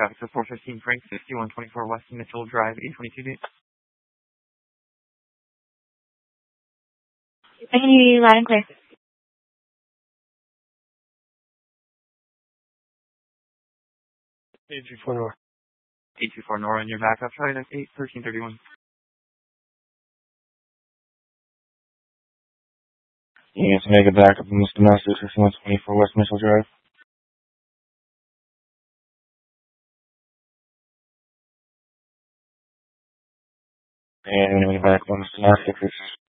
traffic to 415 Frank, 6124 West Mitchell Drive, 822 date. I can hear you loud and clear. 824 North. 824 Nora, and your backup. Try that's 81331. Yes, make a backup from Mr. Master 6124 West Mitchell Drive. And make a backup from Mr. Master